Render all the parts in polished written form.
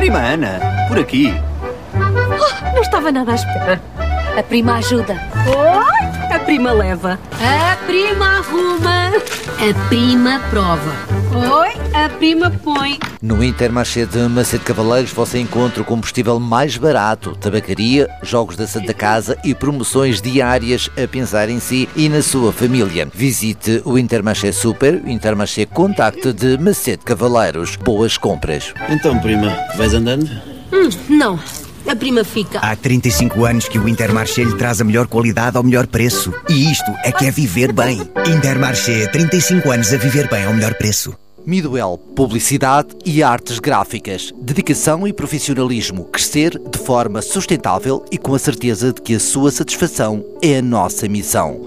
Prima Ana, por aqui. Oh, não estava nada à espera. A prima ajuda. Oi, a prima leva. A prima arruma. A prima prova. Oi, a prima põe. No Intermarché de Macedo Cavaleiros você encontra o combustível mais barato, tabacaria, jogos da Santa Casa e promoções diárias a pensar em si e na sua família. Visite o Intermarché Super, o Intermarché Contact de Macedo Cavaleiros. Boas compras. Então, prima, vais andando? Não, a prima fica. Há 35 anos que o Intermarché lhe traz a melhor qualidade ao melhor preço. E isto é que é viver bem. Intermarché, 35 anos a viver bem ao melhor preço. Miduel, publicidade e artes gráficas. Dedicação e profissionalismo. Crescer de forma sustentável e com a certeza de que a sua satisfação é a nossa missão.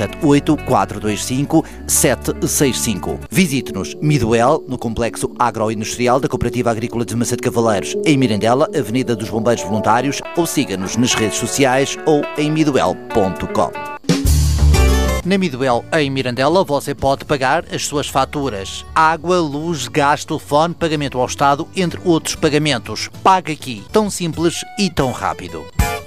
278-425-765. Visite-nos Miduel, no Complexo Agroindustrial da Cooperativa Agrícola de Macedo Cavaleiros, em Mirandela, Avenida dos Bombeiros Voluntários, ou siga-nos nas redes sociais ou em miduel.com. Na Miduel, em Mirandela, você pode pagar as suas faturas. Água, luz, gás, telefone, pagamento ao Estado, entre outros pagamentos. Paga aqui. Tão simples e tão rápido.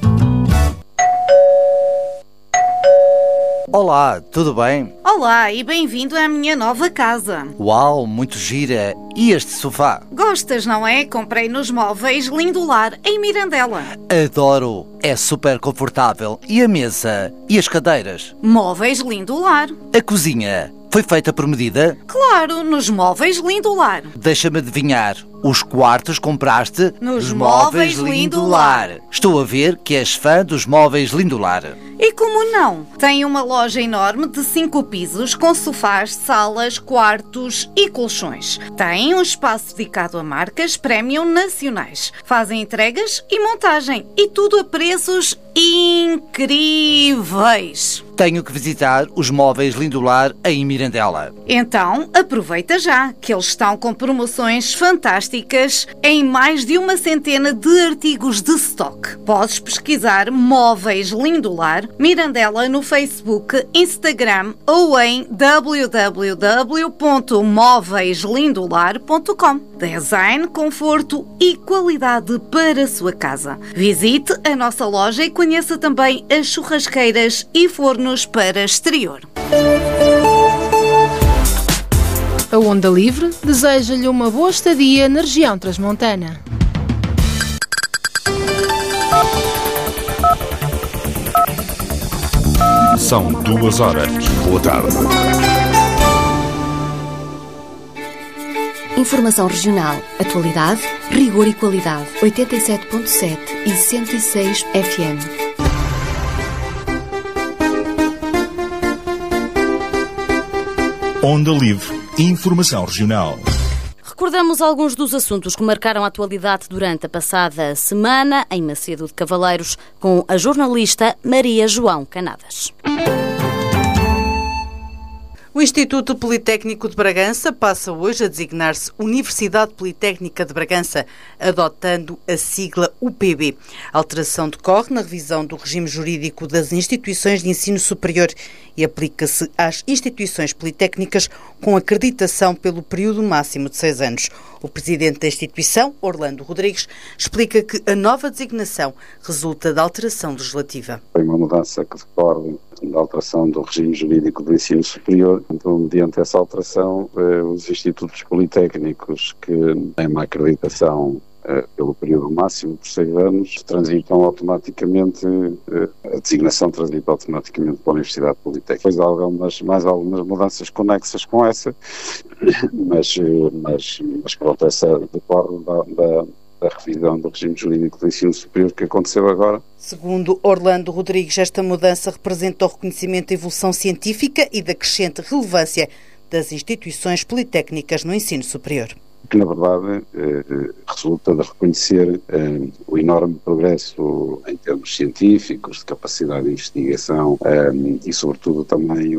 Olá, tudo bem? Olá e bem-vindo à minha nova casa. Uau, muito gira. E este sofá? Gostas, não é? Comprei nos Móveis Lindolar, em Mirandela. Adoro. É super confortável. E a mesa? E as cadeiras? Móveis Lindolar. A cozinha? Foi feita por medida? Claro, nos Móveis Lindolar. Deixa-me adivinhar. Os quartos compraste nos Móveis Lindolar. Estou a ver que és fã dos Móveis Lindolar. E como não? Tem uma loja enorme de 5 pisos com sofás, salas, quartos e colchões. Tem um espaço dedicado a marcas premium nacionais. Fazem entregas e montagem. E tudo a preços incríveis. Tenho que visitar os Móveis Lindolar em Mirandela. Então, aproveita já, que eles estão com promoções fantásticas em mais de 100 de artigos de stock. Podes pesquisar Móveis Lindolar, Mirandela no Facebook, Instagram ou em www.móveislindolar.com. Design, conforto e qualidade para a sua casa. Visite a nossa loja e conheça também as churrasqueiras e fornos para exterior. A Onda Livre deseja-lhe uma boa estadia na região transmontana. São 2 horas. Boa tarde. Informação regional, atualidade, rigor e qualidade. 87.7 e 106 FM. Onda Livre. Informação regional. Recordamos alguns dos assuntos que marcaram a atualidade durante a passada semana em Macedo de Cavaleiros com a jornalista Maria João Canadas. O Instituto Politécnico de Bragança passa hoje a designar-se Universidade Politécnica de Bragança, adotando a sigla UPB. A alteração decorre na revisão do regime jurídico das instituições de ensino superior e aplica-se às instituições politécnicas com acreditação pelo período máximo de 6 anos. O presidente da instituição, Orlando Rodrigues, explica que a nova designação resulta da alteração legislativa. Foi uma mudança que decorre da alteração do regime jurídico do ensino superior. Então, mediante essa alteração, os institutos politécnicos que têm uma acreditação pelo período máximo de 6 anos, transitam automaticamente, a designação transita automaticamente para a Universidade Politécnica. Depois há mais algumas mudanças conexas com essa, mas pronto, essa decorre da revisão do regime jurídico do ensino superior que aconteceu agora. Segundo Orlando Rodrigues, esta mudança representa o reconhecimento da evolução científica e da crescente relevância das instituições politécnicas no ensino superior. Que, na verdade, resulta de reconhecer o enorme progresso em termos científicos, de capacidade de investigação e, sobretudo, também o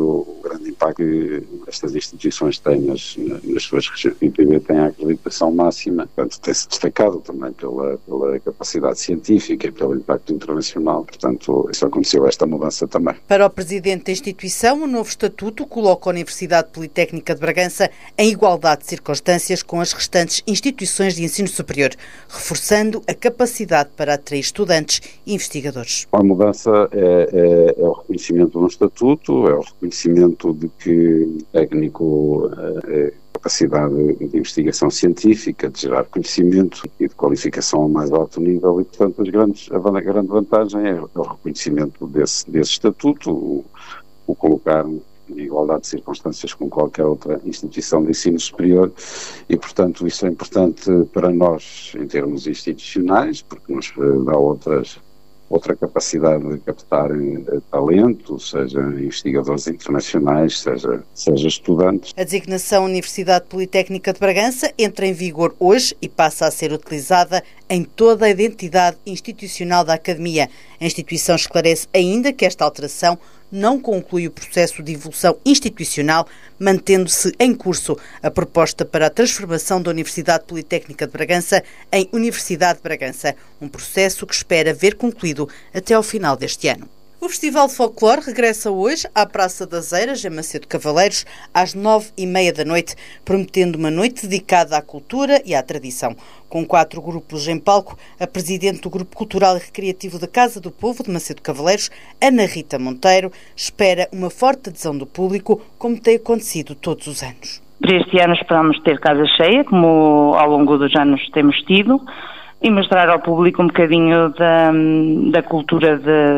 grande impacto que estas instituições têm nas suas regiões. O IPB tem a acreditação máxima, portanto tem-se destacado também pela capacidade científica e pelo impacto internacional, portanto isso aconteceu esta mudança também. Para o presidente da instituição, o novo estatuto coloca a Universidade Politécnica de Bragança em igualdade de circunstâncias com as restantes instituições de ensino superior, reforçando a capacidade para atrair estudantes e investigadores. A mudança é o reconhecimento de um estatuto, é o reconhecimento de que o técnico capacidade de investigação científica, de gerar conhecimento e de qualificação ao mais alto nível e, portanto, a grande vantagem é o reconhecimento desse estatuto, o colocar em igualdade de circunstâncias com qualquer outra instituição de ensino superior e, portanto, isso é importante para nós em termos institucionais, porque nos dá outra capacidade de captar talento, seja investigadores internacionais, seja estudantes. A designação Universidade Politécnica de Bragança entra em vigor hoje e passa a ser utilizada em toda a identidade institucional da Academia. A instituição esclarece ainda que esta alteração não conclui o processo de evolução institucional, mantendo-se em curso a proposta para a transformação da Universidade Politécnica de Bragança em Universidade de Bragança, um processo que espera ver concluído até ao final deste ano. O Festival de Folclore regressa hoje à Praça das Eiras, em Macedo Cavaleiros, às 9h30 da noite, prometendo uma noite dedicada à cultura e à tradição. Com 4 grupos em palco, a presidente do Grupo Cultural e Recreativo da Casa do Povo de Macedo Cavaleiros, Ana Rita Monteiro, espera uma forte adesão do público, como tem acontecido todos os anos. Para este ano esperamos ter casa cheia, como ao longo dos anos temos tido, e mostrar ao público um bocadinho da cultura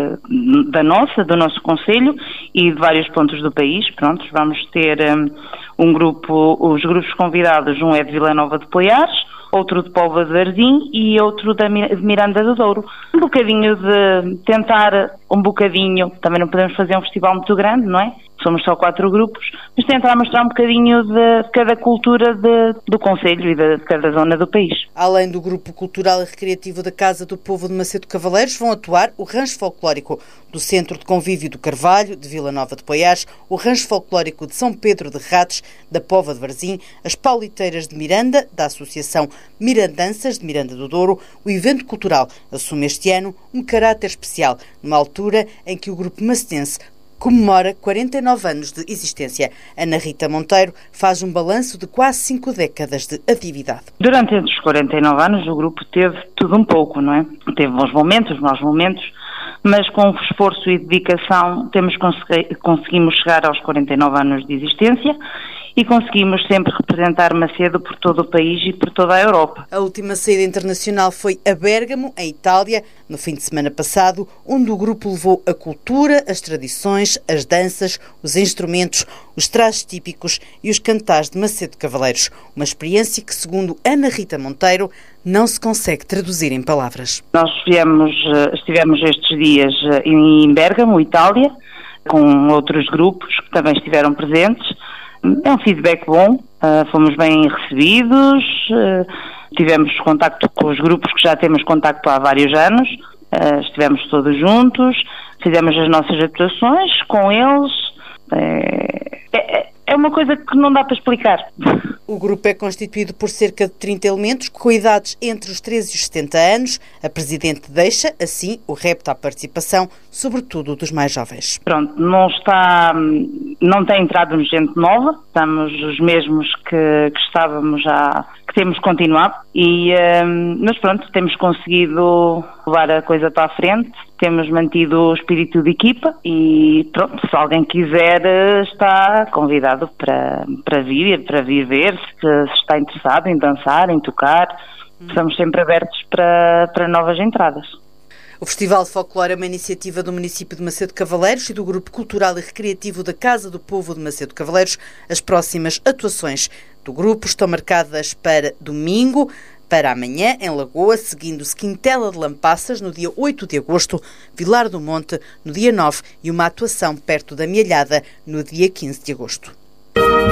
do nosso concelho e de vários pontos do país. Pronto, vamos ter os grupos convidados, um é de Vila Nova de Poiares, outro de Póvoa de Varzim e outro de Miranda do Douro. Um bocadinho de tentar, também não podemos fazer um festival muito grande, não é? Somos só 4 grupos, mas tentar mostrar um bocadinho de cada cultura do concelho e de cada zona do país. Além do Grupo Cultural e Recreativo da Casa do Povo de Macedo Cavaleiros, vão atuar o Rancho Folclórico do Centro de Convívio do Carvalho, de Vila Nova de Poiares, o Rancho Folclórico de São Pedro de Ratos, da Póvoa de Varzim, as Pauliteiras de Miranda, da Associação Mirandanças de Miranda do Douro. O evento cultural assume este ano um caráter especial, numa altura em que o Grupo Macedense comemora 49 anos de existência. Ana Rita Monteiro faz um balanço de quase 5 décadas de atividade. Durante esses 49 anos o grupo teve tudo um pouco, não é? Teve bons momentos, maus momentos, mas com esforço e dedicação conseguimos chegar aos 49 anos de existência e conseguimos sempre representar Macedo por todo o país e por toda a Europa. A última saída internacional foi a Bérgamo, em Itália, no fim de semana passado, onde o grupo levou a cultura, as tradições, as danças, os instrumentos, os trajes típicos e os cantares de Macedo Cavaleiros. Uma experiência que, segundo Ana Rita Monteiro, não se consegue traduzir em palavras. Nós estivemos estes dias em Bérgamo, Itália, com outros grupos que também estiveram presentes. É um feedback bom, fomos bem recebidos, tivemos contacto com os grupos que já temos contacto há vários anos, estivemos todos juntos, fizemos as nossas atuações com eles. É uma coisa que não dá para explicar. O grupo é constituído por cerca de 30 elementos, com idades entre os 13 e os 70 anos. A Presidente deixa, assim, o repto à participação, sobretudo dos mais jovens. Pronto, não tem entrado gente nova, estamos os mesmos que estávamos já, que temos continuado, mas pronto, temos conseguido levar a coisa para a frente, temos mantido o espírito de equipa e pronto, se alguém quiser está convidado para vir ver se está interessado em dançar, em tocar. Estamos sempre abertos para novas entradas. O Festival de Folclore é uma iniciativa do município de Macedo Cavaleiros e do Grupo Cultural e Recreativo da Casa do Povo de Macedo Cavaleiros. As próximas atuações do grupo estão marcadas para domingo, para amanhã, em Lagoa, seguindo-se Quintela de Lampassas, no dia 8 de agosto, Vilar do Monte, no dia 9, e uma atuação perto da Mielhada, no dia 15 de agosto.